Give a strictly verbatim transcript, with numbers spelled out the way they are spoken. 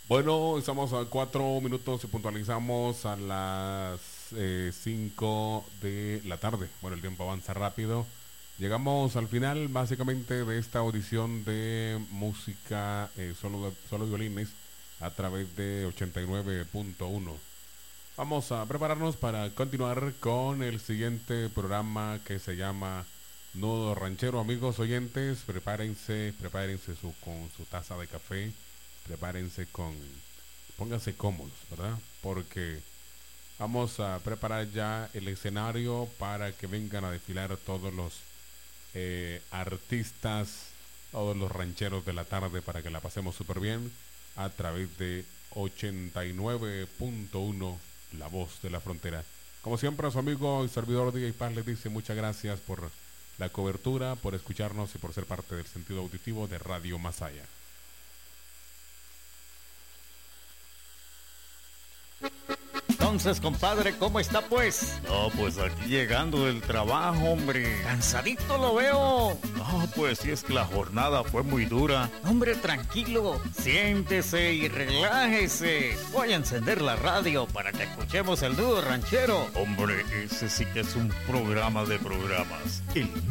Bueno, estamos a cuatro minutos y puntualizamos a las eh, cinco de la tarde. Bueno, el tiempo avanza rápido. Llegamos al final básicamente de esta audición de música eh, solo, solo violines a través de ochenta y nueve punto uno. Vamos a prepararnos para continuar con el siguiente programa que se llama Nudo Ranchero. Amigos oyentes, prepárense, prepárense su, con su taza de café, prepárense con, pónganse cómodos, ¿verdad? Porque vamos a preparar ya el escenario para que vengan a desfilar todos los eh, artistas, todos los rancheros de la tarde para que la pasemos súper bien a través de ochenta y nueve punto uno, La Voz de la Frontera. Como siempre, a su amigo y servidor D J Paz les dice muchas gracias por la cobertura, por escucharnos y por ser parte del sentido auditivo de Radio Masaya. Entonces, compadre, ¿cómo está pues? No, pues aquí llegando del trabajo, hombre. Cansadito lo veo. No, pues sí es que la jornada fue muy dura. Hombre, tranquilo, siéntese y relájese. Voy a encender la radio para que escuchemos el Nudo Ranchero. Hombre, ese sí que es un programa de programas. El